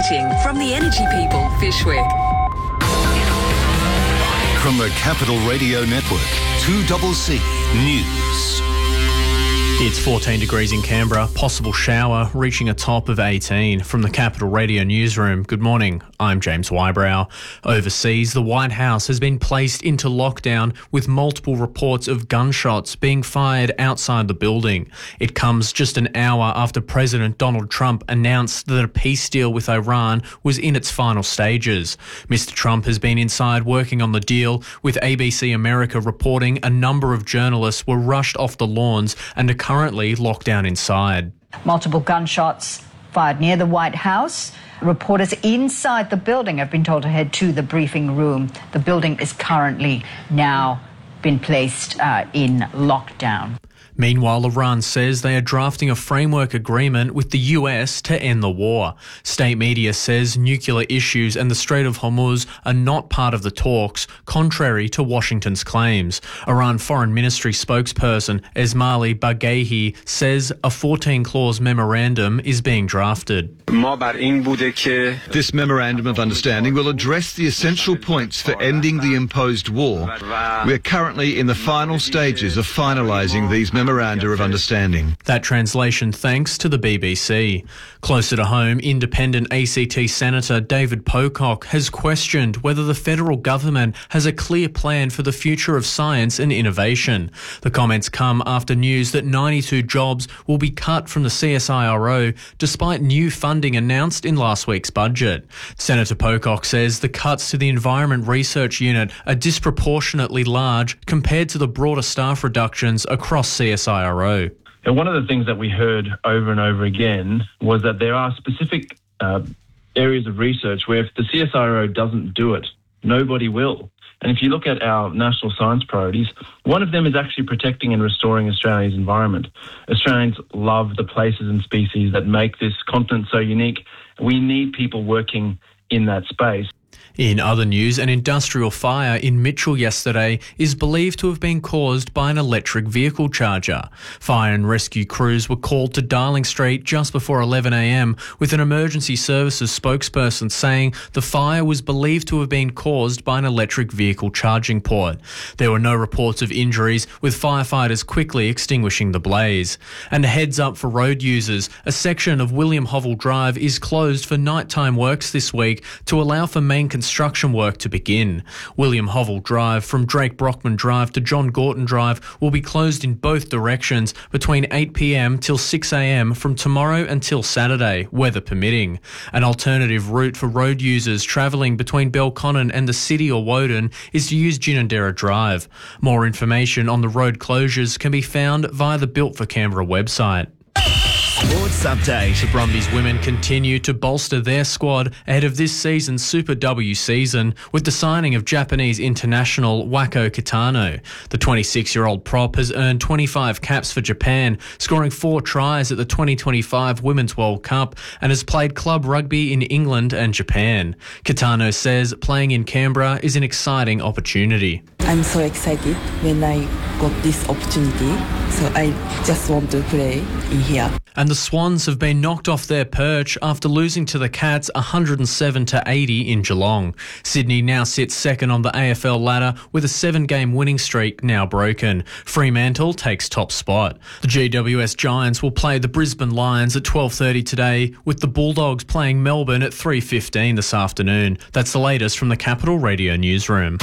heating from the Energy People, Fyshwick. From the Capital Radio Network, 2CC News. It's 14 degrees in Canberra, possible shower, reaching a top of 18. From the Capital Radio Newsroom, good morning, I'm James Wybrow. Overseas, the White House has been placed into lockdown with multiple reports of gunshots being fired outside the building. It comes just an hour after President Donald Trump announced that a peace deal with Iran was in its final stages. Mr. Trump has been inside working on the deal, with ABC America reporting a number of journalists were rushed off the lawns and are currently locked down inside. Multiple gunshots fired near the White House. Reporters inside the building have been told to head to the briefing room. The building is currently now been placed in lockdown. Meanwhile, Iran says they are drafting a framework agreement with the US to end the war. State media says nuclear issues and the Strait of Hormuz are not part of the talks, contrary to Washington's claims. Iran Foreign Ministry spokesperson Esmaili Baghaei says a 14-clause memorandum is being drafted. This memorandum of understanding will address the essential points for ending the imposed war. We are currently in the final stages of finalising these memoranda of understanding. That translation thanks to the BBC. Closer to home, independent ACT Senator David Pocock has questioned whether the federal government has a clear plan for the future of science and innovation. The comments come after news that 92 jobs will be cut from the CSIRO despite new funding announced in last week's budget. Senator Pocock says the cuts to the Environment Research Unit are disproportionately large compared to the broader staff reductions across CSIRO. And one of the things that we heard over and over again was that there are specific areas of research where if the CSIRO doesn't do it, nobody will. And if you look at our national science priorities, one of them is actually protecting and restoring Australia's environment. Australians love the places and species that make this continent so unique. We need people working in that space. In other news, an industrial fire in Mitchell yesterday is believed to have been caused by an electric vehicle charger. Fire and rescue crews were called to Darling Street just before 11 a.m, with an emergency services spokesperson saying the fire was believed to have been caused by an electric vehicle charging port. There were no reports of injuries, with firefighters quickly extinguishing the blaze. And a heads up for road users, a section of William Hovell Drive is closed for nighttime works this week to allow for main construction work to begin. William Hovell Drive from Drake Brockman Drive to John Gorton Drive will be closed in both directions between 8 p.m. till 6 a.m. from tomorrow until Saturday, weather permitting. An alternative route for road users travelling between Belconnen and the city or Woden is to use Ginninderra Drive. More information on the road closures can be found via the Built for Canberra website. Sports Update. The Brumbies women continue to bolster their squad ahead of this season's Super W season with the signing of Japanese international Wako Kitano. The 26-year-old prop has earned 25 caps for Japan, scoring 4 tries at the 2025 Women's World Cup, and has played club rugby in England and Japan. Kitano says playing in Canberra is an exciting opportunity. I'm so excited when I got this opportunity, so I just want to play in here. And the Swans have been knocked off their perch after losing to the Cats 107-80 in Geelong. Sydney now sits second on the AFL ladder with a 7-game winning streak now broken. Fremantle takes top spot. The GWS Giants will play the Brisbane Lions at 12:30 today, with the Bulldogs playing Melbourne at 3:15 this afternoon. That's the latest from the Capital Radio Newsroom.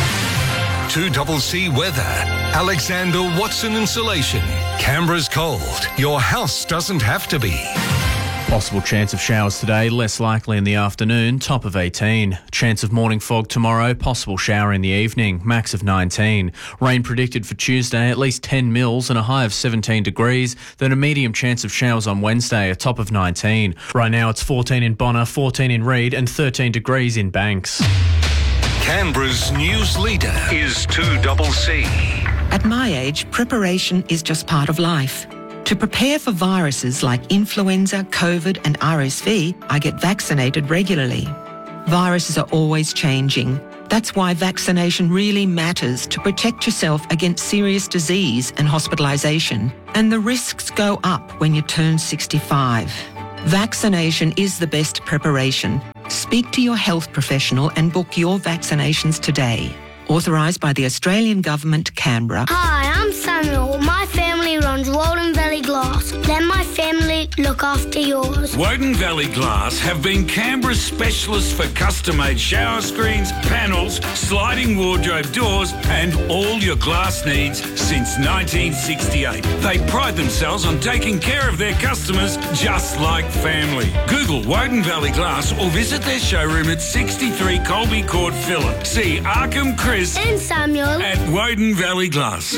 2CC Weather. Alexander Watson Insulation. Canberra's cold. Your house doesn't have to be. Possible chance of showers today, less likely in the afternoon, top of 18. Chance of morning fog tomorrow, possible shower in the evening, max of 19. Rain predicted for Tuesday, at least 10 mils and a high of 17 degrees. Then a medium chance of showers on Wednesday, a top of 19. Right now it's 14 in Bonner, 14 in Reid and 13 degrees in Banks. Canberra's news leader is 2CC. At my age, preparation is just part of life. To prepare for viruses like influenza, COVID and RSV, I get vaccinated regularly. Viruses are always changing. That's why vaccination really matters to protect yourself against serious disease and hospitalisation. And the risks go up when you turn 65. Vaccination is the best preparation. Speak to your health professional and book your vaccinations today. Authorised by the Australian Government, Canberra. Hi, I'm Samuel. My family runs Walden Valley Glass. Let my family look after yours. Woden Valley Glass have been Canberra's specialists for custom-made shower screens, panels, sliding wardrobe doors and all your glass needs since 1968. They pride themselves on taking care of their customers just like family. Google Woden Valley Glass or visit their showroom at 63 Colby Court, Phillip. See Arkham, Chris and Samuel at Woden Valley Glass.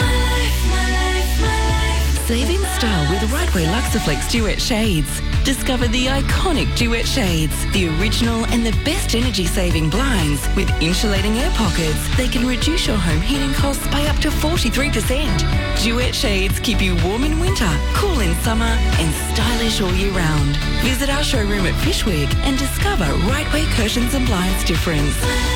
Save in style with Rightway Luxaflex Duet Shades. Discover the iconic Duet Shades, the original and the best energy-saving blinds with insulating air pockets. They can reduce your home heating costs by up to 43%. Duet Shades keep you warm in winter, cool in summer and stylish all year round. Visit our showroom at Fishwick and discover Rightway Curtains and Blinds difference.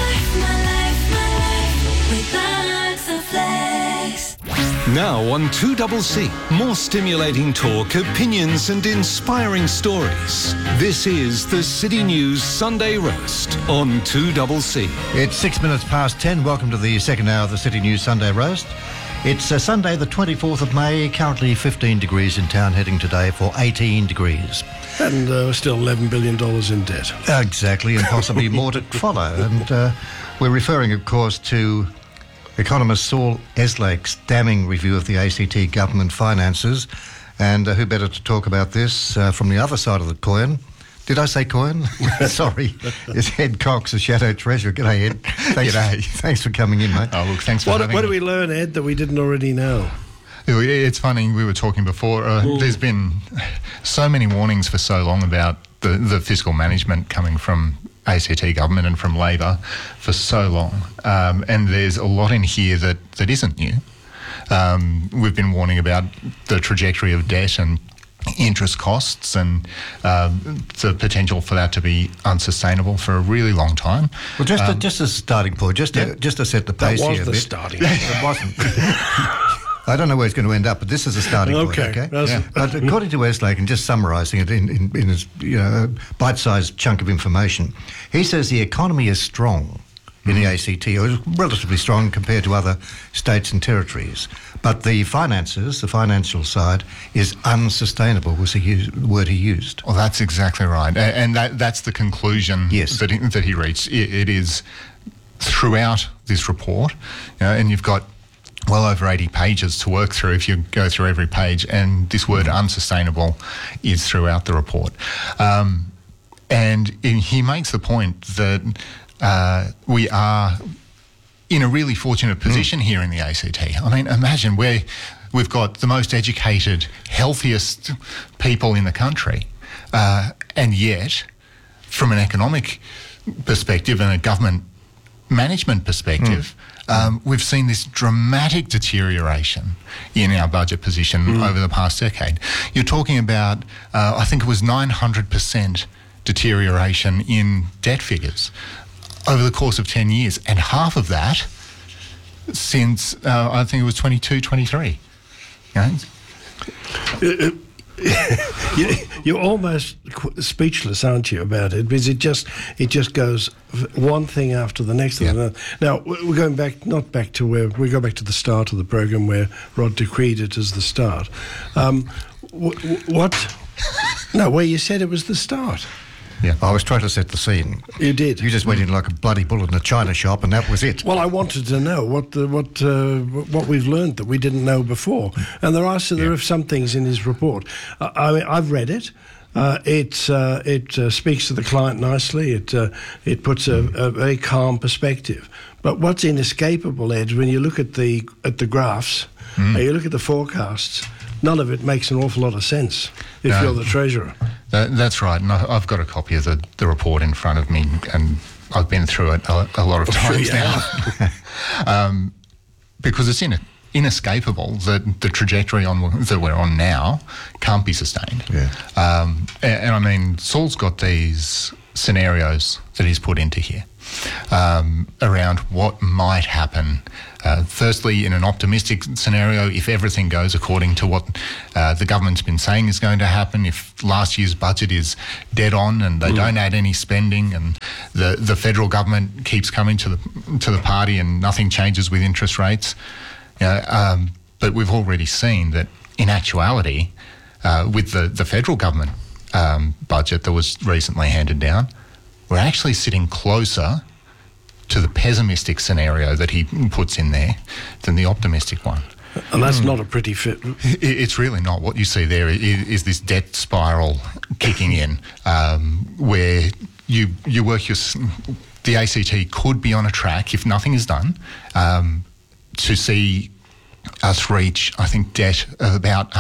Now on 2CC, more stimulating talk, opinions and inspiring stories. This is the City News Sunday Roast on 2CC. It's 6 minutes past 10. Welcome to the second hour of the City News Sunday Roast. It's Sunday the 24th of May, currently 15 degrees in town, heading today for 18 degrees. And still $11 billion in debt. Exactly, and possibly more to follow. And we're referring, of course, to economist Saul Eslake's damning review of the ACT government finances. And who better to talk about this from the other side of the coin? Did I say coin? Sorry. It's Ed Cox, the Shadow Treasurer. G'day, Ed. G'day. Thanks for coming in, mate. Oh, look, thanks for having me. What do we learn, Ed, that we didn't already know? It's funny, we were talking before, there's been so many warnings for so long about the fiscal management coming from ACT government and from Labor for so long. And there's a lot in here that isn't new. We've been warning about the trajectory of debt and interest costs and the potential for that to be unsustainable for a really long time. Well, just as a starting point, just to set the pace here a bit. That was the starting point. It wasn't. I don't know where it's going to end up, but this is a starting point, okay? Yeah. But according to Eslake, and just summarising it in his bite-sized chunk of information, he says the economy is strong in the ACT, or relatively strong compared to other states and territories. But the finances, the financial side, is unsustainable, was the word he used. Well, that's exactly right. And that's the conclusion that he reached. It is throughout this report, and you've got well over 80 pages to work through if you go through every page, and this word unsustainable is throughout the report. And he makes the point that we are in a really fortunate position here in the ACT. I mean, imagine we've got the most educated, healthiest people in the country, and yet, from an economic perspective and a government management perspective, we've seen this dramatic deterioration in our budget position over the past decade. You're talking about, I think it was 900% deterioration in debt figures over the course of 10 years, and half of that since, I think it was 22, 23. You're almost speechless, aren't you, about it? Because it just goes one thing after the next. Yeah. Now we're going back, not back to where we go back to the start of the program where Rod decreed it as the start. What? No, where you said it was the start. Yeah, I was trying to set the scene. You did. You just went in like a bloody bull in a china shop, and that was it. Well, I wanted to know what we've learned that we didn't know before, and there are some things in his report. I mean, I've read it. It speaks to the client nicely. It puts a very calm perspective. But what's inescapable, Ed, when you look at the graphs, and you look at the forecasts, none of it makes an awful lot of sense if you're the Treasurer. That's right, and I've got a copy of the report in front of me, and I've been through it a lot of times now. Because it's inescapable that the trajectory that we're on now can't be sustained. Yeah. And I mean, Saul's got these scenarios that he's put into here around what might happen. Firstly, in an optimistic scenario, if everything goes according to what the government's been saying is going to happen, if last year's budget is dead on and they don't add any spending and the federal government keeps coming to the party and nothing changes with interest rates. But we've already seen that in actuality, with the federal government budget that was recently handed down, we're actually sitting closer to the pessimistic scenario that he puts in there than the optimistic one. And that's not a pretty fit. It's really not. What you see there is this debt spiral kicking in, where you work the ACT could be on a track, if nothing is done, to see us reach, I think, debt of about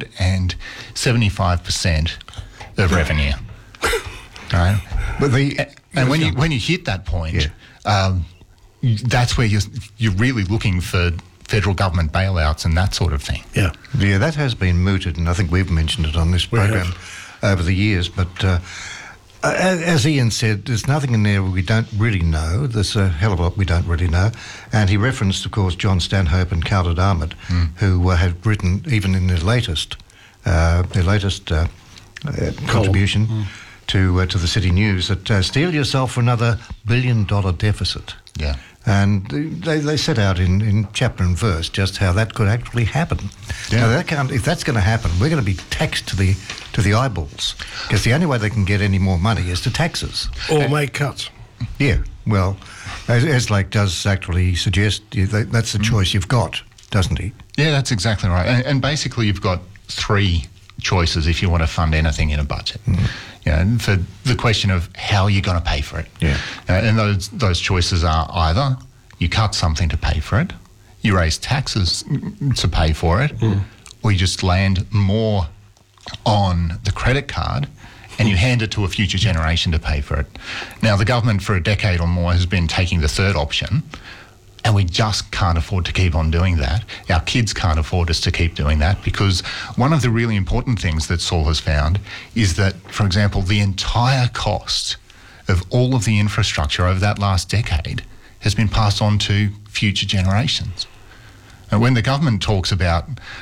175% of revenue. Right? But when you hit that point, that's where you're really looking for federal government bailouts and that sort of thing. Yeah, that has been mooted, and I think we've mentioned it on this program over the years. But as Ian said, there's nothing in there we don't really know. There's a hell of a lot we don't really know. And he referenced, of course, John Stanhope and Khaled Ahmed, who had written, even in their latest contribution to the City News, that steel yourself for another $1 billion deficit. Yeah. And they set out in chapter and verse just how that could actually happen. Yeah. Now, if that's going to happen, we're going to be taxed to the eyeballs, because the only way they can get any more money is to tax us. Or make cuts. Yeah, well, as Lake does actually suggest, that's the choice you've got, doesn't he? Yeah, that's exactly right. And basically you've got three choices if you want to fund anything in a budget. And for the question of how are you going to pay for it. Yeah. And those choices are either you cut something to pay for it, you raise taxes to pay for it, or you just land more on the credit card and you hand it to a future generation to pay for it. Now, the government for a decade or more has been taking the third option, and we just can't afford to keep on doing that. Our kids can't afford us to keep doing that, because one of the really important things that Saul has found is that, for example, the entire cost of all of the infrastructure over that last decade has been passed on to future generations. And when the government talks about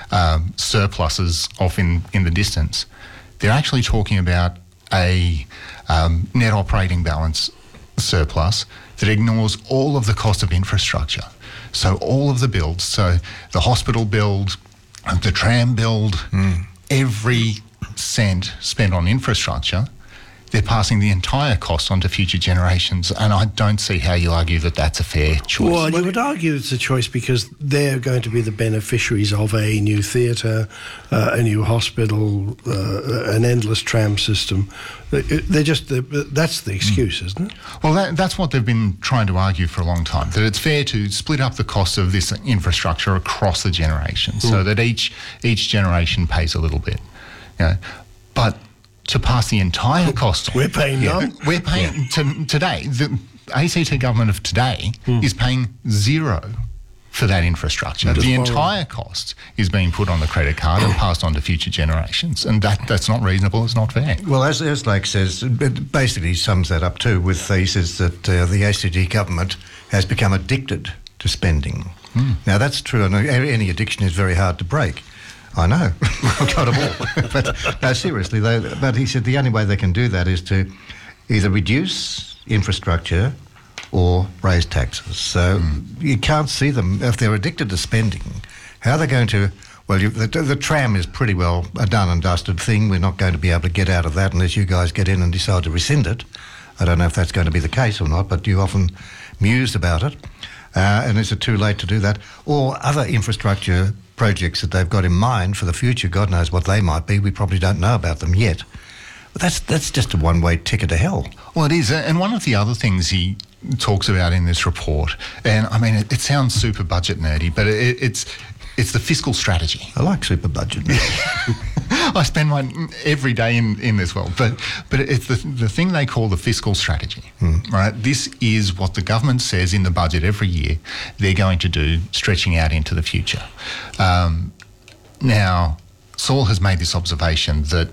surpluses off in the distance, they're actually talking about a net operating balance surplus that ignores all of the cost of infrastructure. So all of the builds, so the hospital build, the tram build, every cent spent on infrastructure, they're passing the entire cost on to future generations, and I don't see how you argue that that's a fair choice. Well, you would argue it's a choice because they're going to be the beneficiaries of a new theatre, a new hospital, an endless tram system. That's the excuse, isn't it? Well, that's what they've been trying to argue for a long time, that it's fair to split up the cost of this infrastructure across the generations so that each generation pays a little bit. But to pass the entire cost, we're paying none. We're paying today. The ACT government of today is paying zero for that infrastructure. The entire cost is being put on the credit card and passed on to future generations, and that's not reasonable. It's not fair. Well, as Lake says, it basically sums that up too. He says that the ACT government has become addicted to spending. Now that's true, and any addiction is very hard to break. I know, I've got them all. But no, seriously, but he said the only way they can do that is to either reduce infrastructure or raise taxes. So you can't see them, if they're addicted to spending, how they're going to, well, the tram is pretty well a done and dusted thing. We're not going to be able to get out of that unless you guys get in and decide to rescind it. I don't know if that's going to be the case or not, but you often mused about it. And is it too late to do that? Or other infrastructure projects that they've got in mind for the future, God knows what they might be. We probably don't know about them yet. But that's just a one-way ticket to hell. Well, it is. And one of the other things he talks about in this report, and I mean, it sounds super budget nerdy, but it's the fiscal strategy. I like super budget nerdy. I spend mine every day in this world, but it's the thing they call the fiscal strategy, right? This is what the government says in the budget every year they're going to do, stretching out into the future. Now, Saul has made this observation that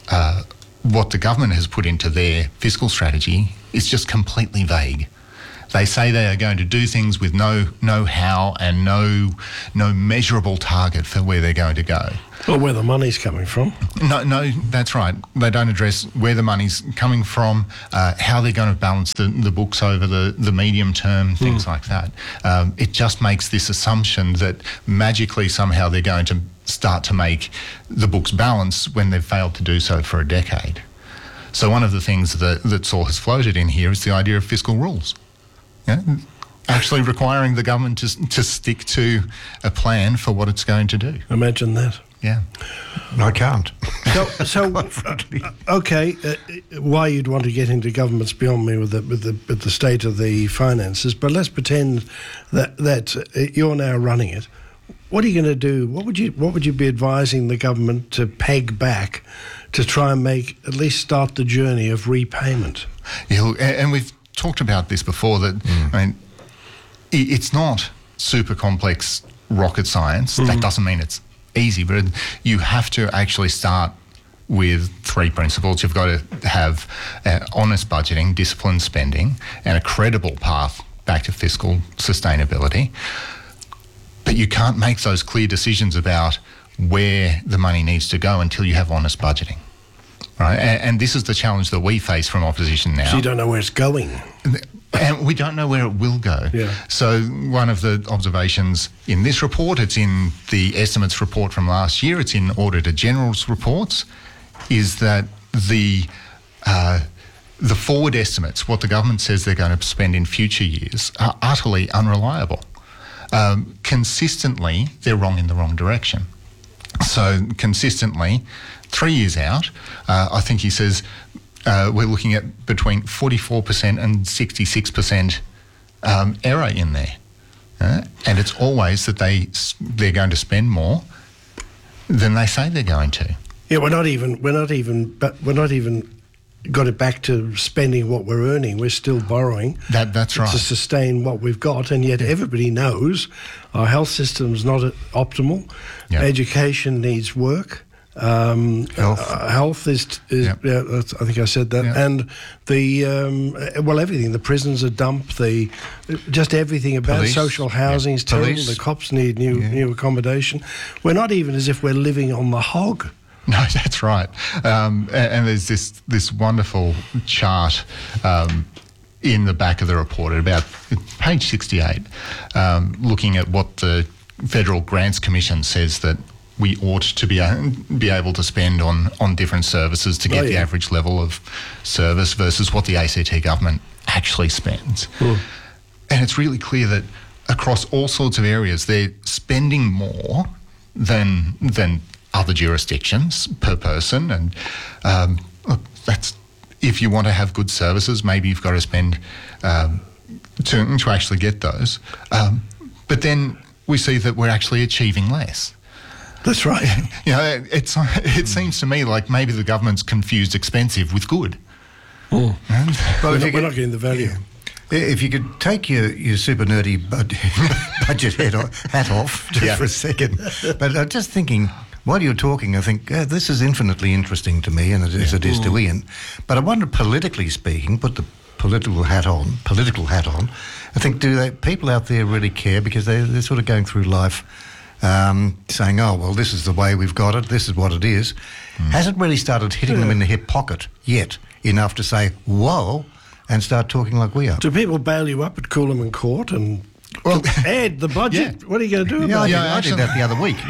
what the government has put into their fiscal strategy is just completely vague. They say they are going to do things with no how and no measurable target for where they're going to go. Or where the money's coming from. No, that's right. They don't address where the money's coming from, how they're going to balance the books over the medium term, things like that. It just makes this assumption that magically somehow they're going to start to make the books balance when they've failed to do so for a decade. So one of the things that Saul has floated in here is the idea of fiscal rules. Actually requiring the government to stick to a plan for what it's going to do. Imagine that. Yeah. I can't. Okay, why you'd want to get into government's beyond me with the state of the finances, but let's pretend that you're now running it. What are you going to do? What would you be advising the government to peg back to try and at least start the journey of repayment? Yeah, and we've talked about this before, that I mean, it's not super complex rocket science. That doesn't mean it's easy, but you have to actually start with three principles. You've got to have honest budgeting, disciplined spending, and a credible path back to fiscal sustainability. But you can't make those clear decisions about where the money needs to go until you have honest budgeting. Right? And this is the challenge that we face from opposition now. So you don't know where it's going. And we don't know where it will go. Yeah. So one of the observations in this report, it's in the estimates report from last year, it's in Auditor General's reports, is that the forward estimates, what the government says they're going to spend in future years, are utterly unreliable. Consistently, they're wrong in the wrong direction. So consistently, 3 years out, I think he says we're looking at between 44% and 66% error in there. And it's always that they're going to spend more than they say they're going to. Yeah, we're not even got it back to spending what we're earning. We're still borrowing. That's right. To sustain what we've got, and yet everybody knows our health system's not optimal. Yep. Education needs work. Health is I think I said that, and the everything. The prisons are dumped. Just everything about police. Social housing is terrible. Police. The cops need new accommodation. We're not even as if we're living on the hog. No, that's right. And there's this wonderful chart in the back of the report at about page 68, looking at what the Federal Grants Commission says that we ought to be able to spend on different services to get the average level of service versus what the ACT government actually spends. And it's really clear that across all sorts of areas, they're spending more than other jurisdictions per person, and that's, if you want to have good services, maybe you've got to spend to actually get those. But then we see that we're actually achieving less. That's right. It seems to me like maybe the government's confused expensive with good. Well, we're not getting the value. If you could take your super nerdy budget hat off just for a second. But I'm just thinking, while you're talking, I think this is infinitely interesting to me, and as it is to Ian. But I wonder, politically speaking, put the political hat on. I think, do people out there really care? Because they're sort of going through life saying, oh, well, this is the way we've got it, this is what it is. Hasn't really started hitting them in the hip pocket yet enough to say, whoa, and start talking like we are. Do people bail you up at Coolum Court and... Well, Ed, the budget, what are you going to do about it? I did that the other week.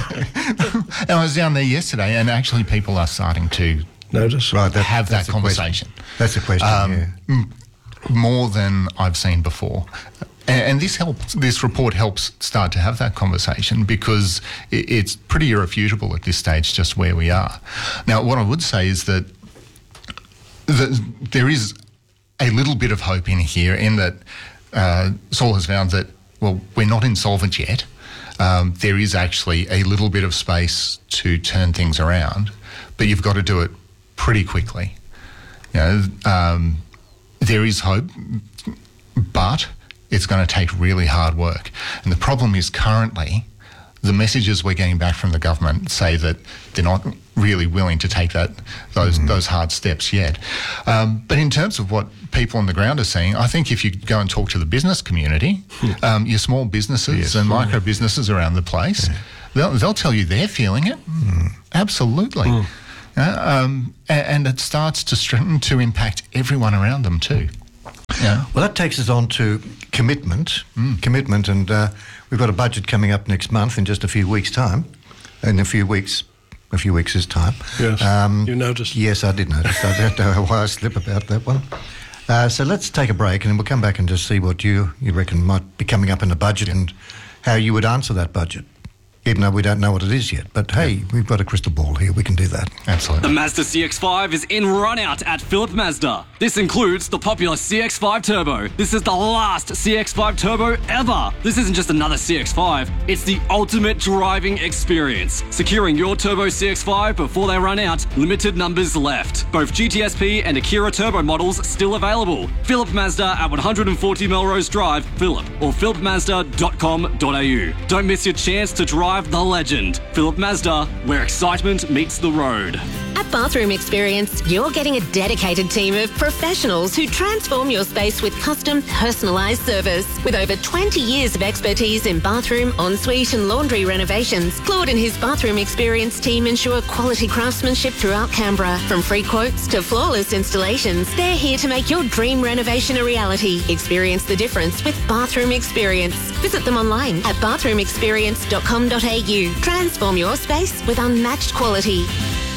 I was down there yesterday, and actually people are starting to notice, have that conversation. That's a question, more than I've seen before. And this report helps start to have that conversation, because it's pretty irrefutable at this stage just where we are. Now, what I would say is that there is a little bit of hope in here, in that Saul has found that, well, we're not insolvent yet. There is actually a little bit of space to turn things around, but you've got to do it pretty quickly. There is hope, but it's going to take really hard work. And the problem is currently the messages we're getting back from the government say that they're not really willing to take those hard steps yet. But in terms of what people on the ground are seeing, I think if you go and talk to the business community, your small businesses and micro businesses around the place, they'll tell you they're feeling it. Absolutely. And it starts to impact everyone around them too. Yeah. Well, that takes us on to commitment. Commitment, and we've got a budget coming up next month in just a few weeks' time. In a few weeks' time. Yes, you noticed. Yes, I did notice. I don't know why I slip about that one. So let's take a break, and then we'll come back and just see what you reckon might be coming up in the budget and how you would answer that budget. Even though we don't know what it is yet. But hey, we've got a crystal ball here. We can do that. Absolutely. The Mazda CX-5 is in run-out at Phillip Mazda. This includes the popular CX-5 Turbo. This is the last CX-5 Turbo ever. This isn't just another CX-5. It's the ultimate driving experience. Securing your Turbo CX-5 before they run out. Limited numbers left. Both GTSP and Akira Turbo models still available. Phillip Mazda at 140 Melrose Drive, Phillip, or phillipmazda.com.au. Don't miss your chance to drive the legend. Phillip Mazda, where excitement meets the road. At Bathroom Experience, you're getting a dedicated team of professionals who transform your space with custom, personalised service. With over 20 years of expertise in bathroom, ensuite and laundry renovations, Claude and his Bathroom Experience team ensure quality craftsmanship throughout Canberra. From free quotes to flawless installations, they're here to make your dream renovation a reality. Experience the difference with Bathroom Experience. Visit them online at bathroomexperience.com.au. Transform your space with unmatched quality.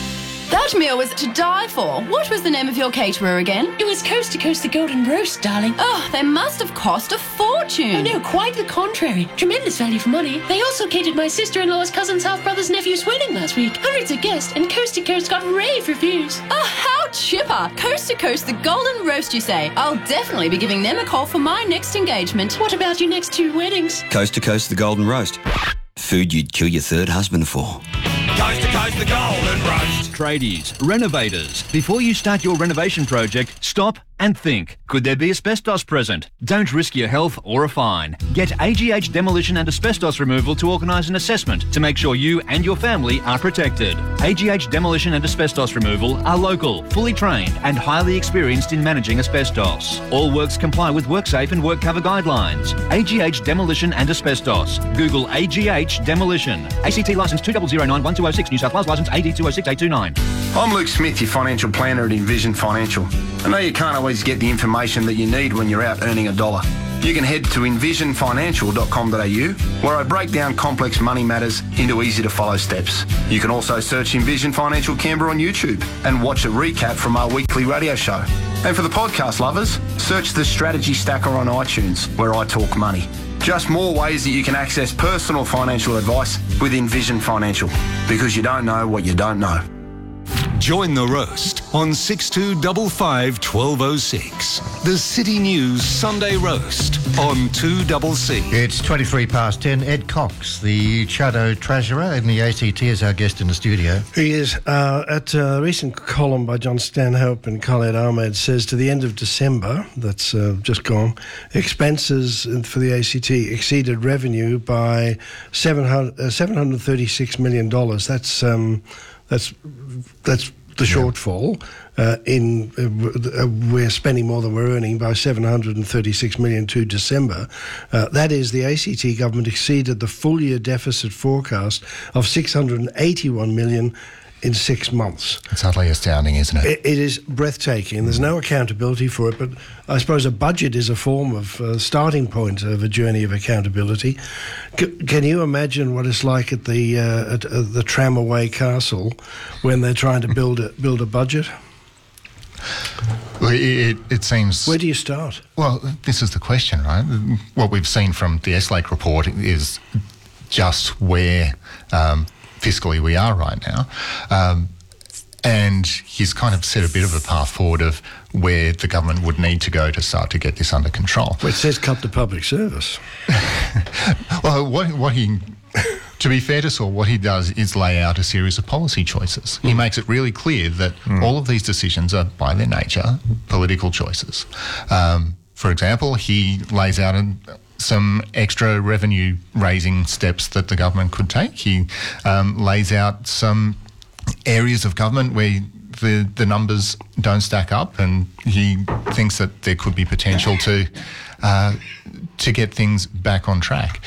That meal was to die for. What was the name of your caterer again? It was Coast to Coast the Golden Roast, darling. Oh, they must have cost a fortune. Oh, no, quite the contrary. Tremendous value for money. They also catered my sister-in-law's cousin's half-brother's nephew's wedding last week. Hundreds of guests, and Coast to Coast got rave reviews. Oh, how chipper. Coast to Coast the Golden Roast, you say? I'll definitely be giving them a call for my next engagement. What about your next 2 weddings? Coast to Coast the Golden Roast. Food you'd kill your third husband for. Coast to Coast the Golden Roast. Tradies, renovators, before you start your renovation project, stop and think. Could there be asbestos present? Don't risk your health or a fine. Get AGH Demolition and Asbestos Removal to organise an assessment to make sure you and your family are protected. AGH Demolition and Asbestos Removal are local, fully trained and highly experienced in managing asbestos. All works comply with WorkSafe and WorkCover guidelines. AGH Demolition and Asbestos. Google AGH Demolition. ACT licence 2009-1206, New South Wales licence AD 206829. I'm Luke Smith, your financial planner at Envision Financial. I know you can't always get the information that you need when you're out earning a dollar. You can head to envisionfinancial.com.au, where I break down complex money matters into easy-to-follow steps. You can also search Envision Financial Canberra on YouTube and watch a recap from our weekly radio show. And for the podcast lovers, search the Strategy Stacker on iTunes, where I talk money. Just more ways that you can access personal financial advice with Envision Financial, because you don't know what you don't know. Join the roast on 6255 1206. The City News Sunday Roast on 2CC. It's 23 past 10. Ed Cox, the Shadow Treasurer in the ACT, is our guest in the studio. He is. At a recent column by John Stanhope and Khaled Ahmed says to the end of December, that's just gone, expenses for the ACT exceeded revenue by $736 million. That's the shortfall. We're spending more than we're earning by $736 million to December. That is, the ACT government exceeded the full year deficit forecast of $681 million in 6 months. It's utterly astounding, isn't it? It is breathtaking. There's no accountability for it, but I suppose a budget is a form of starting point of a journey of accountability. Can you imagine what it's like at the Tramaway Castle when they're trying to build a budget? Well, it seems... Where do you start? Well, this is the question, right? What we've seen from the Eslake report is just where... fiscally we are right now. And he's kind of set a bit of a path forward of where the government would need to go to start to get this under control. Well, it says cut the public service. Well, what he... To be fair to Saul, what he does is lay out a series of policy choices. He makes it really clear that all of these decisions are, by their nature, political choices. For example, he lays out some extra revenue raising steps that the government could take. He lays out some areas of government where the numbers don't stack up, and he thinks that there could be potential to get things back on track.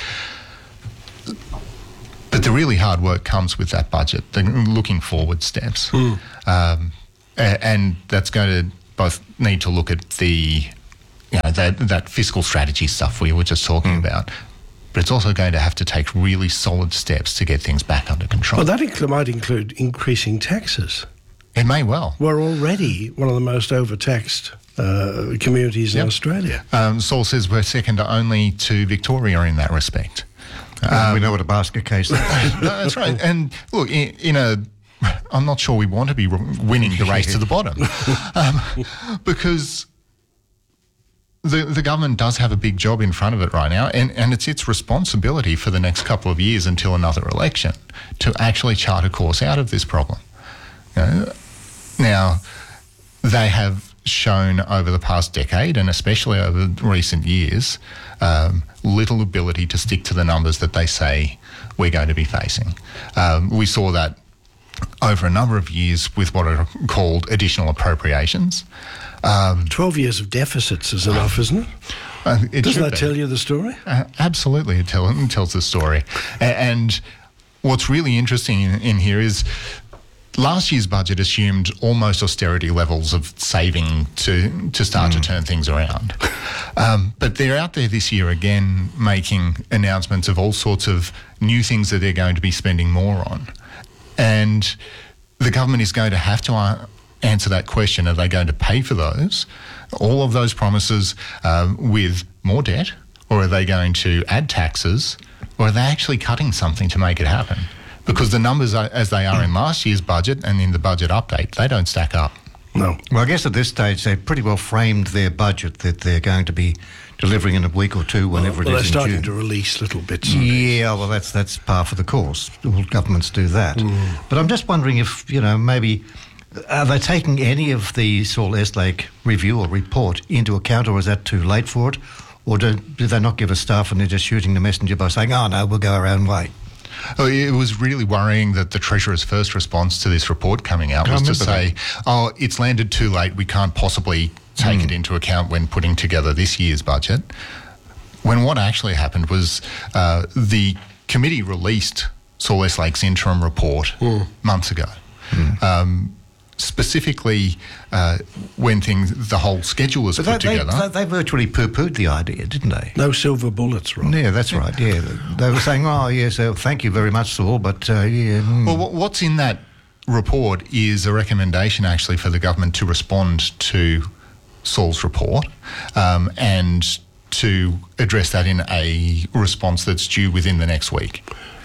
But the really hard work comes with that budget, the looking forward steps. And that's going to both need to look at the, that fiscal strategy stuff we were just talking about, but it's also going to have to take really solid steps to get things back under control. Well, that might include increasing taxes. It may well. We're already one of the most overtaxed communities in Australia. Saul says we're second only to Victoria in that respect. We know what a basket case is. That's right. And look, I'm not sure we want to be winning the race to the bottom, because the government does have a big job in front of it right now, and it's its responsibility for the next couple of years until another election to actually chart a course out of this problem. Now, they have shown over the past decade, and especially over recent years, little ability to stick to the numbers that they say we're going to be facing. We saw that over a number of years with what are called additional appropriations. 12 years of deficits is enough, isn't it? Doesn't that tell you the story? Absolutely, it tells the story. And what's really interesting in here is last year's budget assumed almost austerity levels of saving to start to turn things around. But they're out there this year again making announcements of all sorts of new things that they're going to be spending more on. And the government is going to have to answer that question. Are they going to pay for those, all of those promises, with more debt? Or are they going to add taxes? Or are they actually cutting something to make it happen? Because the numbers, as they are in last year's budget and in the budget update, they don't stack up. No. Well, I guess at this stage they've pretty well framed their budget that they're going to be delivering in a week or two, whenever it is in June. They're starting to release little bits. Yeah, well, that's par for the course. All governments do that. But I'm just wondering if, maybe, are they taking any of the Saul Eslake review or report into account, or is that too late for it? Or do they not give a staff and they're just shooting the messenger by saying, oh, no, we'll go our own way? Oh, it was really worrying that the Treasurer's first response to this report coming out was to say, it's landed too late, we can't possibly take it into account when putting together this year's budget. When what actually happened was the committee released Saul Eslake's interim report months ago. Specifically when the whole schedule was put together. They virtually poo-pooed the idea, didn't they? No silver bullets, Rob. Yeah, that's right, yeah. They were saying, thank you very much, Saul, but Well, what's in that report is a recommendation actually for the government to respond to Saul's report and to address that in a response that's due within the next week.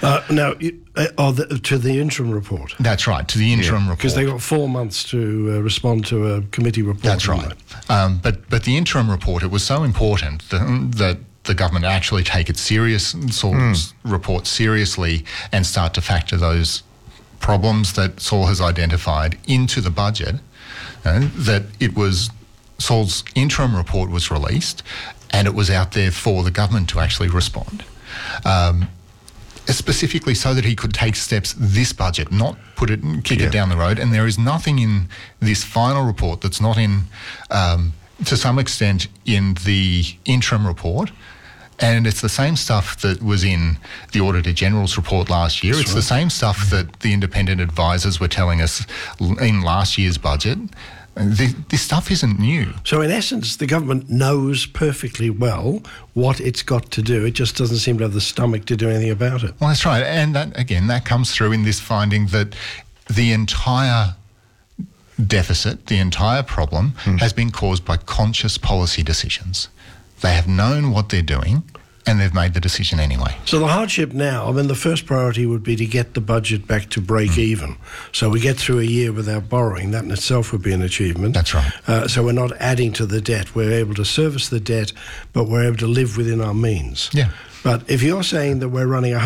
To the interim report. That's right, to the interim report. Because they got 4 months to respond to a committee report. That's right. But the interim report, it was so important that the government actually take it Saul's report seriously and start to factor those problems that Saul has identified into the budget, that Saul's interim report was released and it was out there for the government to actually respond. Specifically so that he could take steps this budget, not kick it down the road. And there is nothing in this final report that's not in, to some extent, in the interim report. And it's the same stuff that was in the Auditor General's report last year. It's the same stuff that the independent advisors were telling us in last year's budget. This stuff isn't new. So in essence, the government knows perfectly well what it's got to do. It just doesn't seem to have the stomach to do anything about it. Well, that's right. And that comes through in this finding that the entire deficit, the entire problem, has been caused by conscious policy decisions. They have known what they're doing and they've made the decision anyway. So the hardship now, the first priority would be to get the budget back to break even. So we get through a year without borrowing. That in itself would be an achievement. That's right. So we're not adding to the debt. We're able to service the debt, but we're able to live within our means. Yeah. But if you're saying that we're running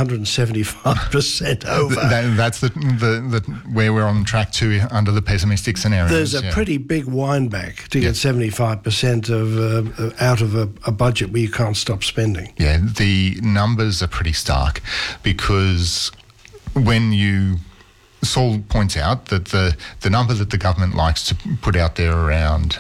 175% over... That's the where we're on track to under the pessimistic scenario. There's a pretty big wind back to get 75% out of a budget where you can't stop spending. Yeah, the numbers are pretty stark because when Saul points out that the number that the government likes to put out there around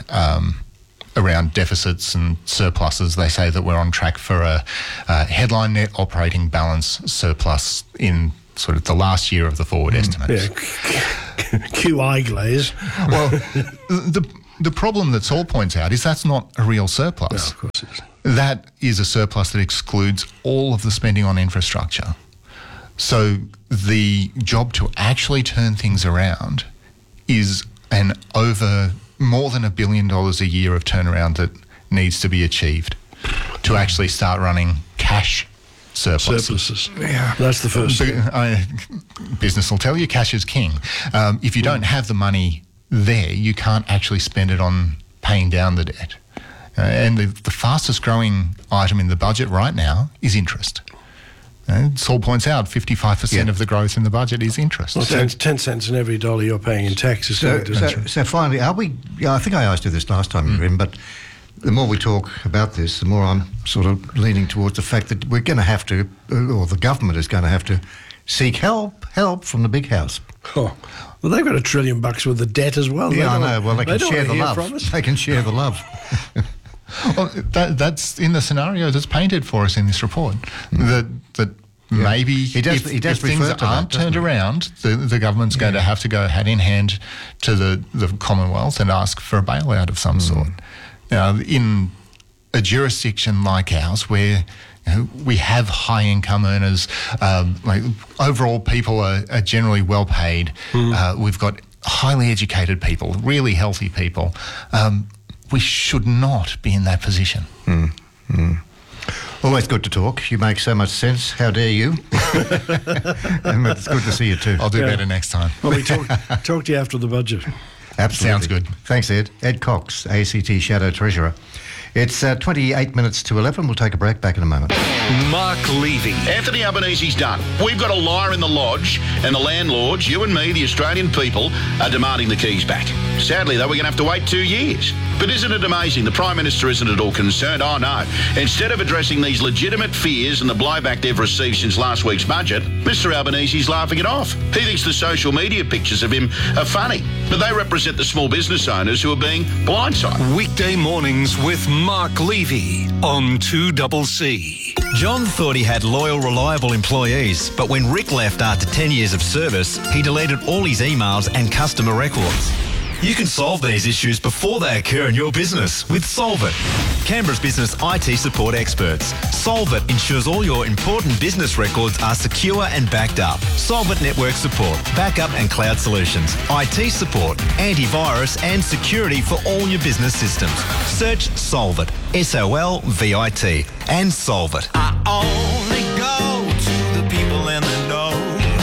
deficits and surpluses, they say that we're on track for a headline net operating balance surplus in sort of the last year of the forward estimates. Yeah. QI glaze. Well, the problem that Saul points out is that's not a real surplus. No, of course it isn't. That is a surplus that excludes all of the spending on infrastructure. So the job to actually turn things around is over more than $1 billion a year of turnaround that needs to be achieved to actually start running cash surpluses. Yeah, that's the first thing. Business will tell you cash is king. If you don't have the money there, you can't actually spend it on paying down the debt. And the fastest growing item in the budget right now is interest. Saul points out 55% of the growth in the budget is interest. Well, 10 cents in every dollar you're paying in tax is so finally, are we... I think I asked you this last time, but the more we talk about this, the more I'm sort of leaning towards the fact that we're going to have to, or the government is going to have to seek help from the big house. Oh, well, they've got $1 trillion with the debt as well. Yeah, I know. Well, they can share the love. They can share the love. Well, that's in the scenario that's painted for us in this report. That maybe if things aren't turned around, the government's going to have to go hand in hand to the Commonwealth and ask for a bailout of some sort. Now, in a jurisdiction like ours, where we have high income earners, overall people are generally well paid. We've got highly educated people, really healthy people. We should not be in that position. Always good to talk. You make so much sense. How dare you? And it's good to see you too. I'll do better next time. Well, we talk to you after the budget. Absolutely. Sounds good. Thanks, Ed. Ed Cox, ACT Shadow Treasurer. It's 28 minutes to 11. We'll take a break. Back in a moment. Mark Levy. Anthony Albanese's done. We've got a liar in the lodge, and the landlords, you and me, the Australian people, are demanding the keys back. Sadly, though, we're going to have to wait 2 years. But isn't it amazing? The Prime Minister isn't at all concerned. Oh, no. Instead of addressing these legitimate fears and the blowback they've received since last week's budget, Mr Albanese's laughing it off. He thinks the social media pictures of him are funny, but they represent the small business owners who are being blindsided. Weekday mornings with Mark Levy on 2CC. John thought he had loyal, reliable employees, but when Rick left after 10 years of service, he deleted all his emails and customer records. You can solve these issues before they occur in your business with Solvit, Canberra's business IT support experts. Solvit ensures all your important business records are secure and backed up. Solvit network support, backup and cloud solutions, IT support, antivirus and security for all your business systems. Search Solvit, SOLVIT, and Solvit. I only go to the people in the know.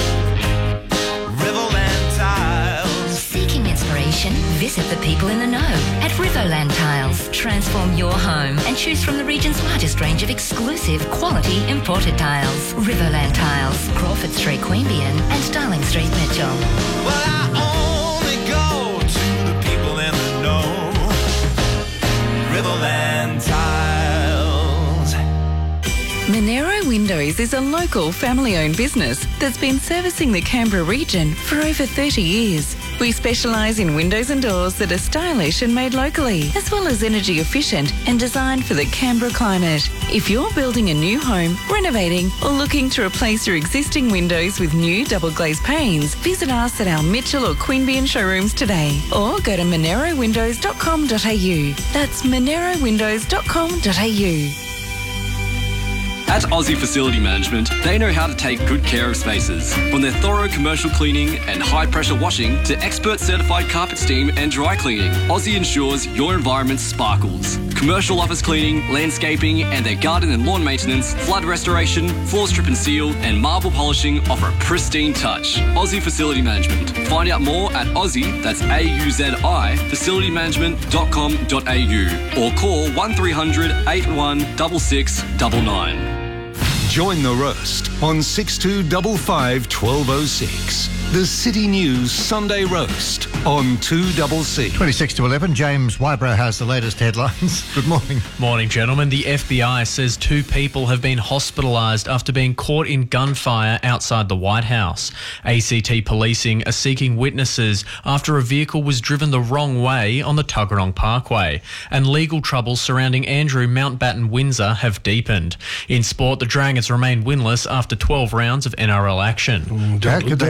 Visit the people in the know at Riverland Tiles. Transform your home and choose from the region's largest range of exclusive quality imported tiles. Riverland Tiles, Crawford Street, Queanbeyan and Darling Street, Mitchell. Well, I only go to the people in the know. Riverland Tiles. Monero Windows is a local family-owned business that's been servicing the Canberra region for over 30 years. We specialise in windows and doors that are stylish and made locally, as well as energy efficient and designed for the Canberra climate. If you're building a new home, renovating, or looking to replace your existing windows with new double glazed panes, visit us at our Mitchell or Queanbeyan showrooms today, or go to monerowindows.com.au. That's monerowindows.com.au. At Aussie Facility Management, they know how to take good care of spaces. From their thorough commercial cleaning and high-pressure washing to expert certified carpet steam and dry cleaning, Aussie ensures your environment sparkles. Commercial office cleaning, landscaping, and their garden and lawn maintenance, flood restoration, floor strip and seal, and marble polishing offer a pristine touch. Aussie Facility Management. Find out more at Aussie, that's AUZI, facilitymanagement.com.au, or call 1300 81 6699. Join the roast on 6255 1206. The City News Sunday Roast on 2CC. 26 to 11. James Wybrow has the latest headlines. Good morning. Morning, gentlemen. The FBI says 2 people have been hospitalised after being caught in gunfire outside the White House. ACT policing are seeking witnesses after a vehicle was driven the wrong way on the Tuggeranong Parkway. And legal troubles surrounding Andrew Mountbatten Windsor have deepened. In sport, the Dragons remain winless after 12 rounds of NRL action.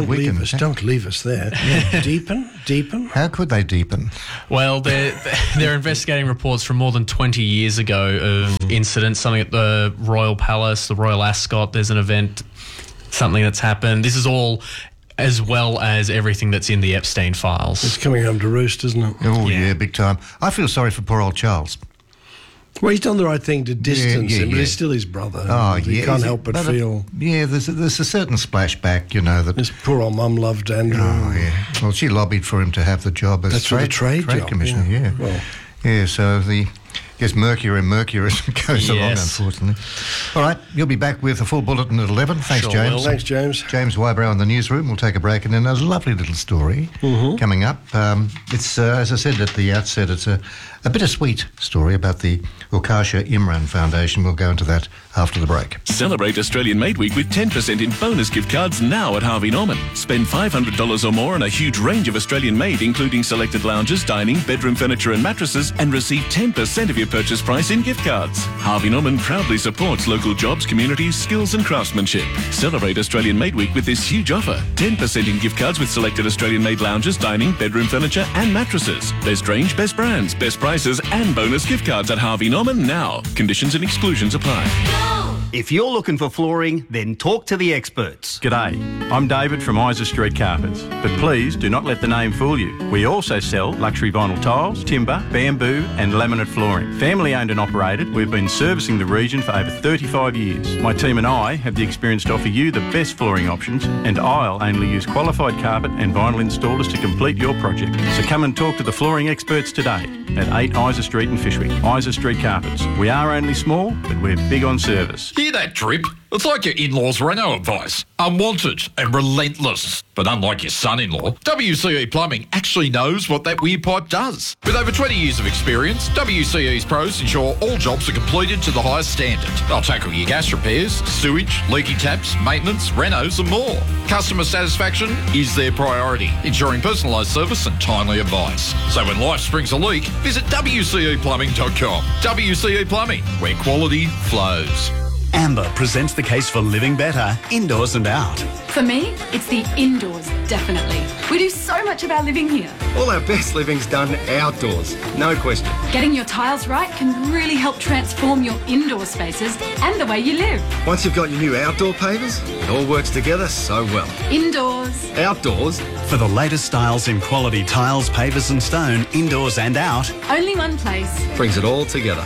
Don't leave us there. Yeah. Deepen? How could they deepen? Well, they're investigating reports from more than 20 years ago of incidents, something at the Royal Palace, the Royal Ascot. There's an event, something that's happened. This is all as well as everything that's in the Epstein files. It's coming home to roost, isn't it? Oh, yeah, big time. I feel sorry for poor old Charles. Well, he's done the right thing to distance him, but he's still his brother. Oh, You can't help but feel... there's a certain splashback, that... His poor old mum loved Andrew. Oh, yeah. Well, she lobbied for him to have the job as trade commissioner, yeah. Well, yeah, so gets murkier and murkier as it goes along, unfortunately. All right, you'll be back with a full bulletin at 11. Thanks, Sure James. will. Thanks, James. James Wybrow in the newsroom. We'll take a break, and then there's a lovely little story coming up. It's, as I said at the outset, it's a bittersweet story about the Ukasha Imran Foundation. We'll go into that after the break. Celebrate Australian Made Week with 10% in bonus gift cards now at Harvey Norman. Spend $500 or more on a huge range of Australian made, including selected lounges, dining, bedroom furniture and mattresses, and receive 10% of your purchase price in gift cards. Harvey Norman proudly supports local jobs, communities, skills and craftsmanship. Celebrate Australian Made Week with this huge offer. 10% in gift cards with selected Australian made lounges, dining, bedroom furniture and mattresses. Best range, best brands, best prices and bonus gift cards at Harvey Norman now. Conditions and exclusions apply. If you're looking for flooring, then talk to the experts. G'day, I'm David from Isa Street Carpets, but please do not let the name fool you. We also sell luxury vinyl tiles, timber, bamboo and laminate flooring. Family owned and operated, we've been servicing the region for over 35 years. My team and I have the experience to offer you the best flooring options, and I'll only use qualified carpet and vinyl installers to complete your project. So come and talk to the flooring experts today at 8 Isa Street in Fishwick. Isa Street Carpets. We are only small, but we're big on service. Hear that, Trip? It's like your in-laws' Renault advice. Unwanted and relentless. But unlike your son-in-law, WCE Plumbing actually knows what that weird pipe does. With over 20 years of experience, WCE's pros ensure all jobs are completed to the highest standard. They'll tackle your gas repairs, sewage, leaky taps, maintenance, renos and more. Customer satisfaction is their priority, ensuring personalised service and timely advice. So when life springs a leak, visit WCEplumbing.com. WCE Plumbing, where quality flows. Amber presents the case for living better, indoors and out. For me, it's the indoors, definitely. We do so much of our living here. All our best living's done outdoors, no question. Getting your tiles right can really help transform your indoor spaces and the way you live. Once you've got your new outdoor pavers, it all works together so well. Indoors. Outdoors. For the latest styles in quality tiles, pavers and stone, indoors and out. Only one place. Brings it all together.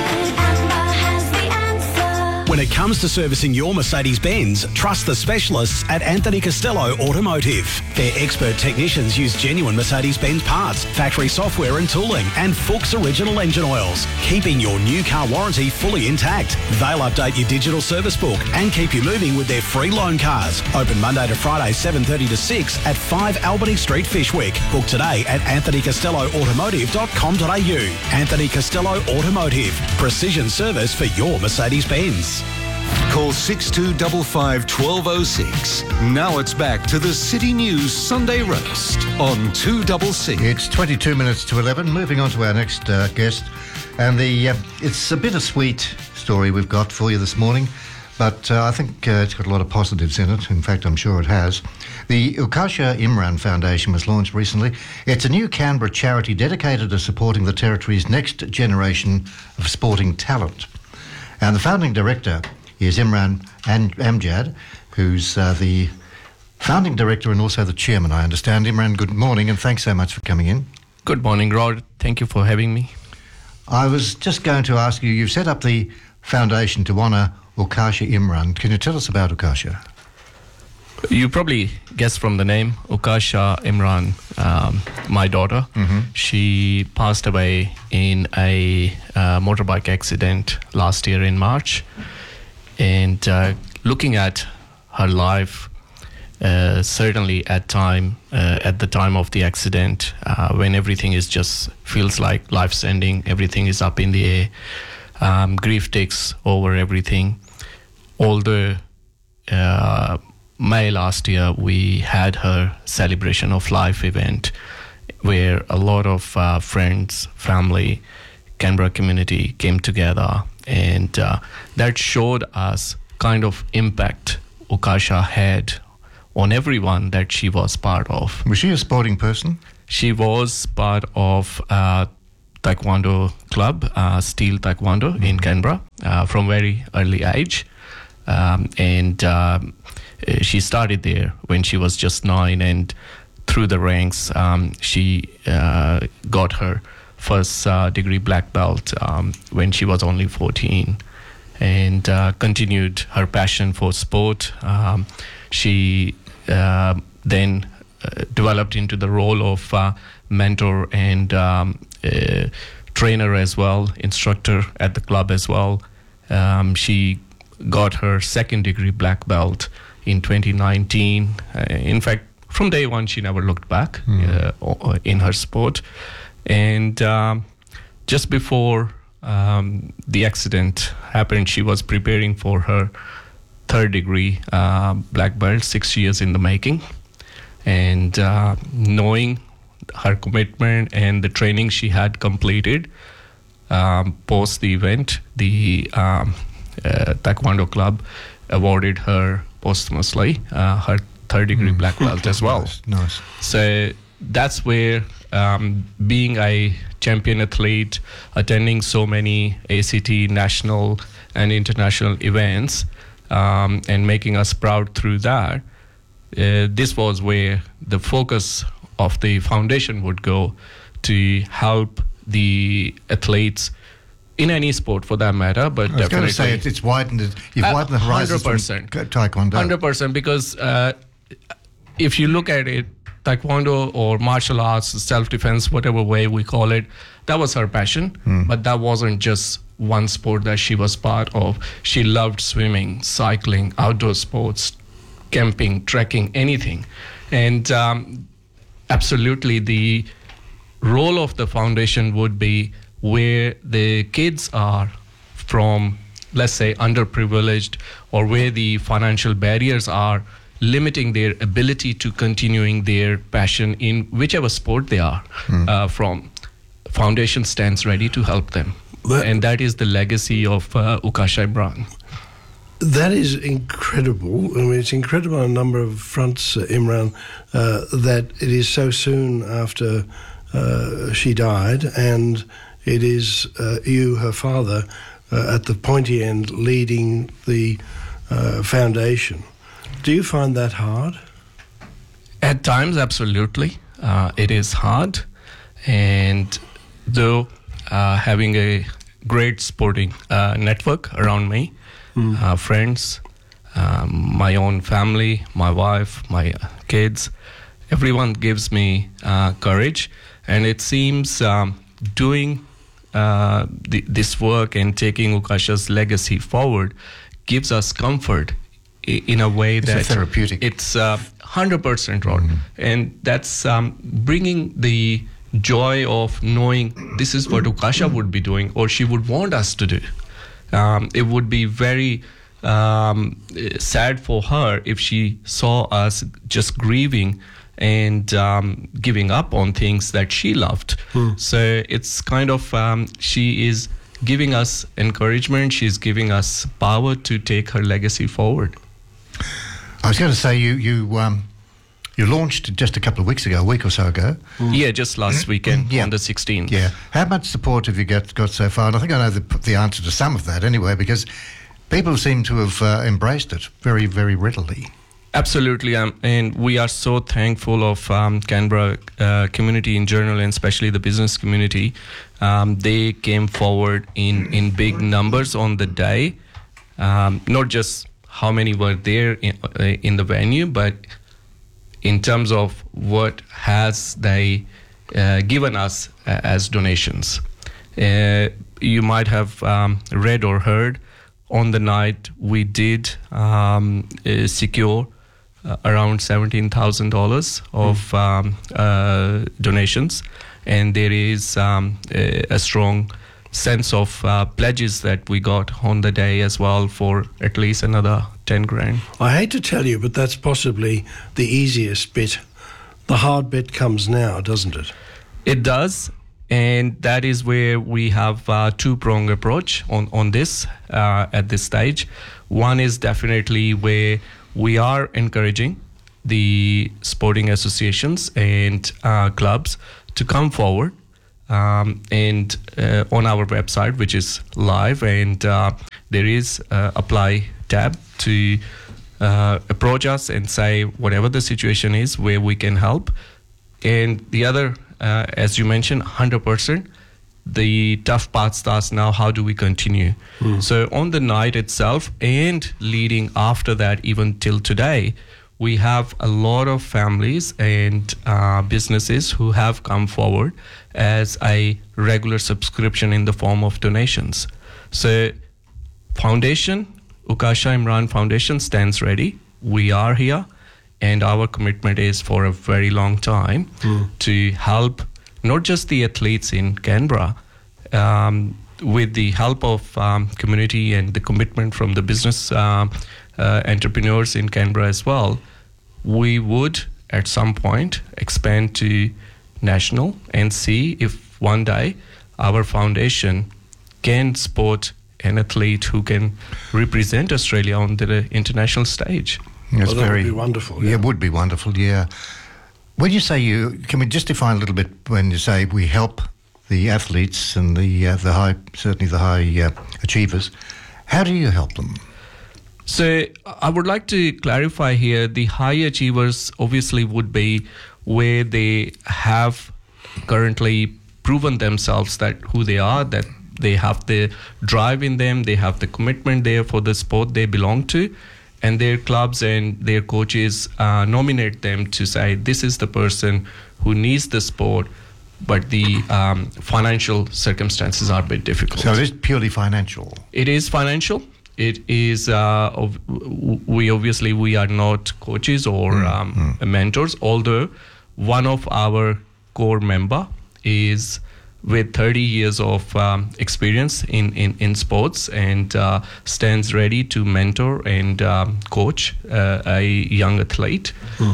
When it comes to servicing your Mercedes-Benz, trust the specialists at Anthony Costello Automotive. Their expert technicians use genuine Mercedes-Benz parts, factory software and tooling, and Fuchs original engine oils, keeping your new car warranty fully intact. They'll update your digital service book and keep you moving with their free loan cars. Open Monday to Friday, 7:30 to 6 at 5 Albany Street, Fishwick. Book today at anthonycostelloautomotive.com.au. Anthony Costello Automotive. Precision service for your Mercedes-Benz. Call 6255 1206. Now it's back to the City News Sunday Roast on 2CC. It's 22 minutes to 11. Moving on to our next guest. And it's a bittersweet story we've got for you this morning. But I think it's got a lot of positives in it. In fact, I'm sure it has. The Ukasha Imran Foundation was launched recently. It's a new Canberra charity dedicated to supporting the Territory's next generation of sporting talent. And the founding director is Imran Amjad, who's the founding director and also the chairman, I understand. Imran, good morning, and thanks so much for coming in. Good morning, Rod. Thank you for having me. I was just going to ask you, you've set up the foundation to honour Ukasha Imran. Can you tell us about Ukasha? You probably guessed from the name, Ukasha Imran, my daughter. Mm-hmm. She passed away in a motorbike accident last year in March. And looking at her life, certainly at the time of the accident, when everything is just feels like life's ending, everything is up in the air, grief takes over everything. Although May last year we had her celebration of life event, where a lot of friends, family, Canberra community came together, and that showed us kind of impact Ukasha had on everyone that she was part of. Was she a sporting person? She was part of Taekwondo club, Steel Taekwondo in Canberra, from very early age. And she started there when she was just 9, and through the ranks, she got her first degree black belt when she was only 14, and continued her passion for sport. She then developed into the role of mentor and trainer as well, instructor at the club as well. She got her second degree black belt in 2019. In fact, from day one, she never looked back in her sport. And just before the accident happened, she was preparing for her third degree black belt, 6 years in the making. And knowing her commitment and the training she had completed post the event, the Taekwondo club awarded her posthumously her third degree black belt as well. Nice. So that's where being a champion athlete, attending so many ACT national and international events, and making us proud through that, this was where the focus of the foundation would go to help the athletes in any sport for that matter, but I was going to say it's widened. You've widened the horizons 100%. from Taekwondo. 100%, because if you look at it, Taekwondo or martial arts, self-defense, whatever way we call it, that was her passion. But that wasn't just one sport that she was part of. She loved swimming, cycling, outdoor sports, camping, trekking, anything. And absolutely the role of the foundation would be where the kids are from, let's say, underprivileged, or where the financial barriers are limiting their ability to continuing their passion in whichever sport they are from. Foundation stands ready to help them. And that is the legacy of Ukasha Imran. That is incredible. I mean, it's incredible on a number of fronts, Imran, that it is so soon after she died, and it is you, her father, at the pointy end, leading the foundation. Do you find that hard? At times, absolutely. It is hard. And though having a great sporting network around me, friends, my own family, my wife, my kids, everyone gives me courage. And it seems doing this work and taking Ukasha's legacy forward gives us comfort in a way that it's therapeutic. It's 100% right. And that's bringing the joy of knowing this is what Ukasha would be doing, or she would want us to do. It would be very sad for her if she saw us just grieving and giving up on things that she loved. So it's kind of, she is giving us encouragement, she's giving us power to take her legacy forward. I was going to say, you launched just a couple of weeks ago, a week or so ago. Yeah, just last weekend on the 16th. Yeah. How much support have you got so far? And I think I know the answer to some of that anyway, because people seem to have embraced it very, very readily. Absolutely, and we are so thankful of Canberra community in general, and especially the business community. They came forward in big numbers on the day, not just how many were there in the venue, but in terms of what has they given us as donations. You might have read or heard on the night, we did secure around $17,000 of donations, and there is a strong sense of pledges that we got on the day as well for at least another 10 grand. I hate to tell you, but that's possibly the easiest bit. The hard bit comes now, doesn't it? It does, and that is where we have a two-pronged approach on this at this stage. One is definitely where we are encouraging the sporting associations and clubs to come forward and on our website, which is live, and there is apply tab to approach us and say whatever the situation is where we can help. And the other, as you mentioned, 100%, the tough part starts now. How do we continue? So on the night itself and leading after that, even till today, we have a lot of families and businesses who have come forward as a regular subscription in the form of donations. So foundation, Ukasha Imran Foundation stands ready. We are here, and our commitment is for a very long time to help not just the athletes in Canberra, with the help of community and the commitment from the business entrepreneurs in Canberra as well. We would at some point expand to national and see if one day our foundation can support an athlete who can represent Australia on the international stage. That's that would be wonderful. Yeah, it would be wonderful, yeah. When you say can we just define a little bit when you say we help the athletes and the high achievers, how do you help them? So I would like to clarify here, the high achievers obviously would be where they have currently proven themselves that who they are, that they have the drive in them, they have the commitment there for the sport they belong to, and their clubs and their coaches nominate them to say, this is the person who needs the sport, but the financial circumstances are a bit difficult. So it is purely financial? It is financial. It is, we are not coaches or mentors, although one of our core member is with 30 years of experience in sports and stands ready to mentor and coach a young athlete.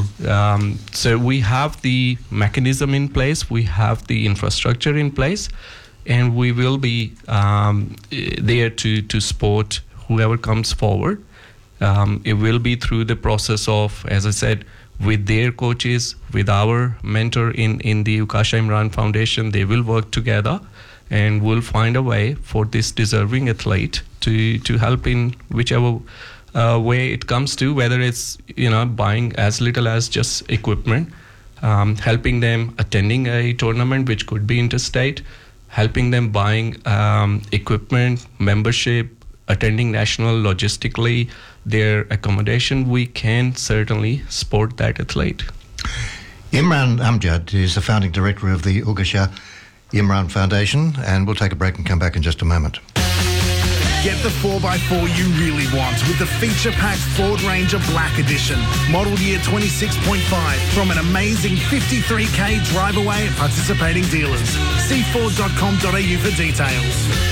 So we have the mechanism in place, we have the infrastructure in place, and we will be there to support whoever comes forward. It will be through the process of, as I said, with their coaches, with our mentor in the Ukasha Imran Foundation. They will work together and we'll find a way for this deserving athlete to help in whichever way it comes to, whether it's buying as little as just equipment, helping them attending a tournament which could be interstate, helping them buying equipment, membership, attending national, logistically, their accommodation. We can certainly support that athlete. Imran Amjad is the founding director of the Ukasha Imran Foundation, and we'll take a break and come back in just a moment. Get the 4x4 you really want with the feature-packed Ford Ranger Black Edition. Model year 26.5 from an amazing 53k drive away at participating dealers. See Ford.com.au for details.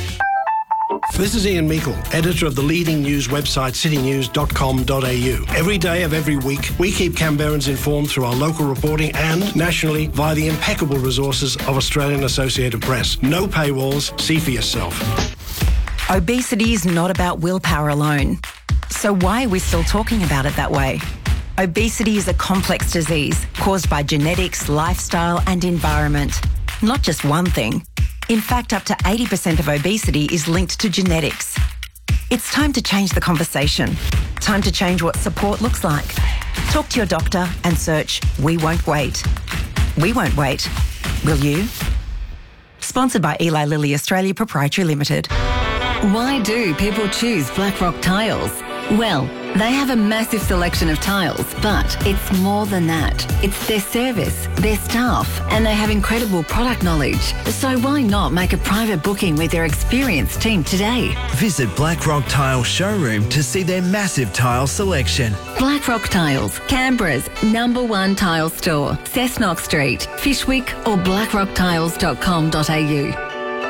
This is Ian Meikle, editor of the leading news website citynews.com.au. Every day of every week, we keep Canberrans informed through our local reporting and nationally via the impeccable resources of Australian Associated Press. No paywalls, see for yourself. Obesity is not about willpower alone. So why are we still talking about it that way? Obesity is a complex disease caused by genetics, lifestyle and environment. Not just one thing. In fact, up to 80% of obesity is linked to genetics. It's time to change the conversation. Time to change what support looks like. Talk to your doctor and search We Won't Wait. We won't wait. Will you? Sponsored by Eli Lilly Australia Proprietary Limited. Why do people choose Blackrock Tiles? Well, they have a massive selection of tiles, but it's more than that. It's their service, their staff, and they have incredible product knowledge. So why not make a private booking with their experienced team today? Visit Blackrock Tile Showroom to see their massive tile selection. Blackrock Tiles, Canberra's #1 tile store, Cessnock Street, Fishwick or blackrocktiles.com.au.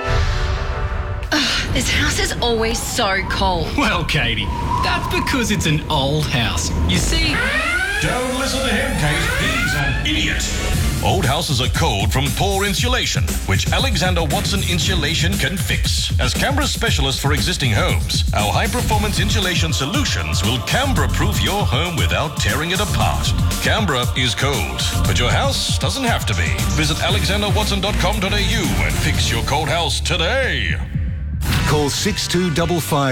This house is always so cold. Well, Katie, that's because it's an old house. You see... Don't listen to him, Kate. He's an idiot. Old houses are cold from poor insulation, which Alexander Watson Insulation can fix. As Canberra's specialist for existing homes, our high-performance insulation solutions will Canberra-proof your home without tearing it apart. Canberra is cold, but your house doesn't have to be. Visit alexanderwatson.com.au and fix your cold house today. Call 6255